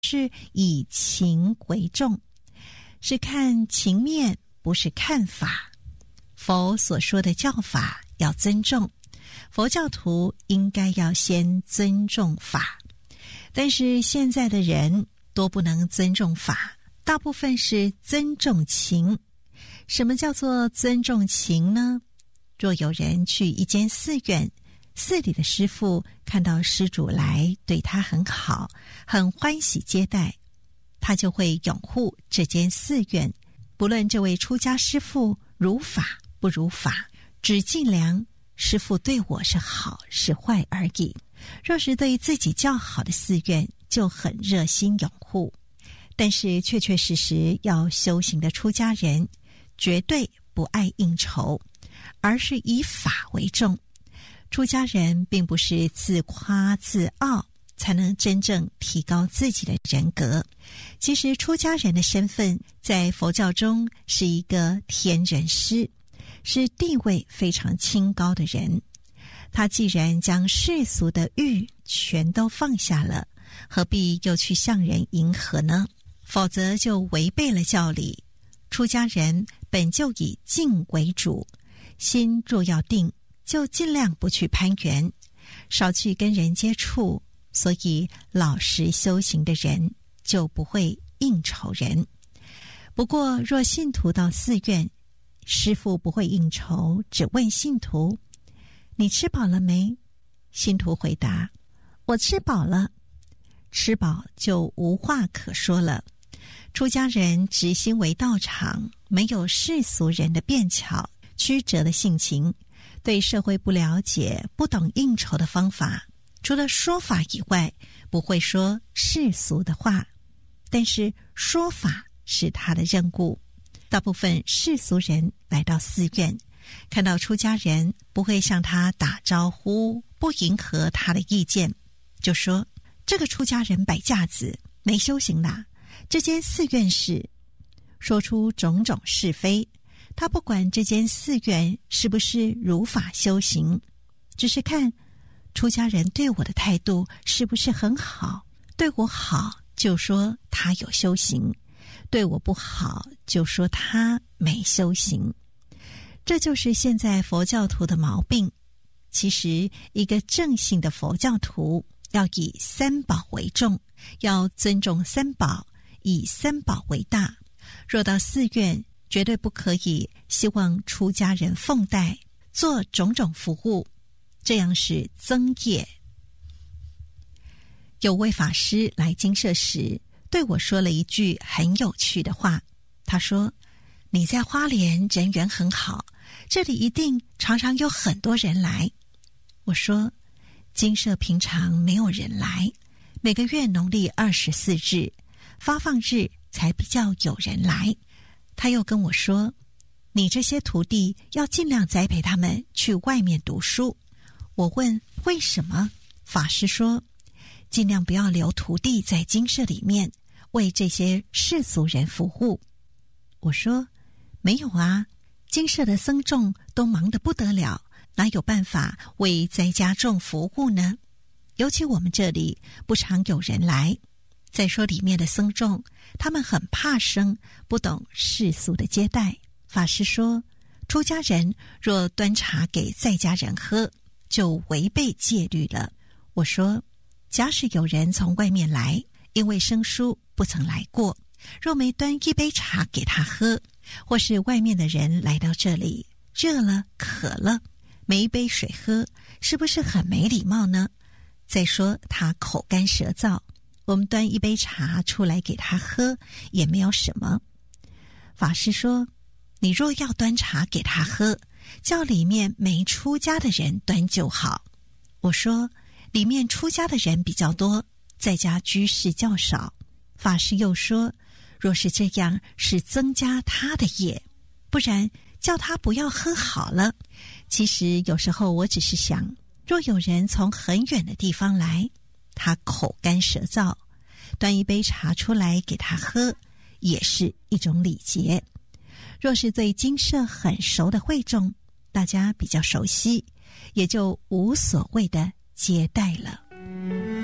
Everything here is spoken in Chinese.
是以情为重，是看情面，不是看法。佛所说的教法要尊重，佛教徒应该要先尊重法。但是现在的人多不能尊重法，大部分是尊重情。什么叫做尊重情呢？若有人去一间寺院，寺里的师父看到施主来对他很好，很欢喜接待，他就会拥护这间寺院，不论这位出家师父如法不如法，只尽量师父对我是好是坏而已。若是对自己较好的寺院，就很热心拥护。但是确确实实要修行的出家人，绝对不爱应酬，而是以法为重。出家人并不是自夸自傲才能真正提高自己的人格。其实出家人的身份在佛教中是一个天人师，是地位非常清高的人。他既然将世俗的欲全都放下了，何必又去向人迎合呢？否则就违背了教理。出家人本就以静为主，心若要定，就尽量不去攀缘，少去跟人接触，所以老实修行的人就不会应酬人。不过若信徒到寺院，师父不会应酬，只问信徒：你吃饱了没？信徒回答：我吃饱了。吃饱就无话可说了。出家人直心为道场，没有世俗人的辩巧曲折的性情，对社会不了解，不懂应酬的方法，除了说法以外，不会说世俗的话。但是说法是他的任务。大部分世俗人来到寺院，看到出家人不会向他打招呼，不迎合他的意见，就说这个出家人摆架子，没修行啦，这间寺院是，说出种种是非。他不管这间寺院是不是如法修行，只是看出家人对我的态度是不是很好，对我好就说他有修行，对我不好就说他没修行。这就是现在佛教徒的毛病。其实一个正信的佛教徒要以三宝为重，要尊重三宝，以三宝为大。若到寺院，绝对不可以希望出家人奉带，做种种服务，这样是增业。有位法师来精舍时，对我说了一句很有趣的话。他说：你在花莲人缘很好，这里一定常常有很多人来。我说：精舍平常没有人来，每个月农历24日发放日才比较有人来。他又跟我说：你这些徒弟要尽量栽培他们去外面读书。我问为什么？法师说：尽量不要留徒弟在精舍里面为这些世俗人服务。我说：没有啊，精舍的僧众都忙得不得了，哪有办法为在家众服务呢？尤其我们这里不常有人来。再说里面的僧众，他们很怕生，不懂世俗的接待。法师说，出家人若端茶给在家人喝，就违背戒律了。我说，假使有人从外面来，因为生疏不曾来过，若没端一杯茶给他喝，或是外面的人来到这里，热了渴了，没一杯水喝，是不是很没礼貌呢？再说他口干舌燥，我们端一杯茶出来给他喝也没有什么。法师说，你若要端茶给他喝，叫里面没出家的人端就好。我说，里面出家的人比较多，在家居士较少。法师又说，若是这样是增加他的业，不然叫他不要喝好了。其实有时候我只是想，若有人从很远的地方来，他口干舌燥，端一杯茶出来给他喝，也是一种礼节。若是对精舍很熟的会众，大家比较熟悉，也就无所谓的接待了。